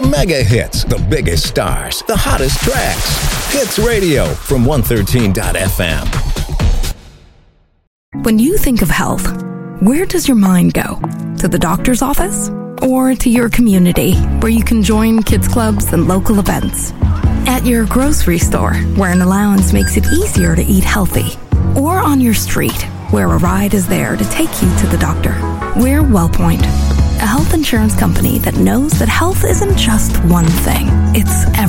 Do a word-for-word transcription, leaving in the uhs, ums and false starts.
The mega hits, the biggest stars, the hottest tracks. Hits Radio from one thirteen dot f m. When you think of health, where does your mind go? To the doctor's office? Or to your community, where you can join kids clubs and local events? At your grocery store, where an allowance makes it easier to eat healthy? Or on your street, where a ride is there to take you to the doctor? We're WellPoint, a health insurance company that knows that health isn't just one thing, it's everything.